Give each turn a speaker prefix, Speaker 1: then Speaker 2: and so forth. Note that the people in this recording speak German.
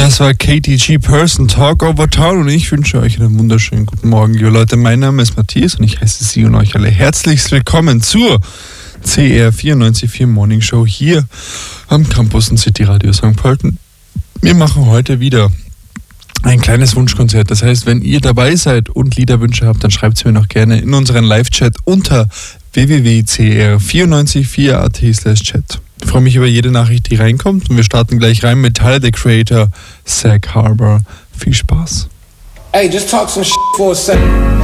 Speaker 1: Das war KTG Person Talk Over Town und ich wünsche euch einen wunderschönen guten Morgen, liebe Leute. Mein Name ist Matthias und ich heiße Sie und euch alle herzlichst willkommen zur CR 94.4 Morning Show hier am Campus in City Radio St. Pölten. Wir machen heute wieder ein kleines Wunschkonzert. Das heißt, wenn ihr dabei seid und Liederwünsche habt, dann schreibt es mir noch gerne in unseren Live-Chat unter www.cr94.4at/chat. Ich freue mich über jede Nachricht, die reinkommt, und wir starten gleich rein mit Tyler, the Creator, Sag Harbor. Viel Spaß.
Speaker 2: Hey, just talk some shit for a second.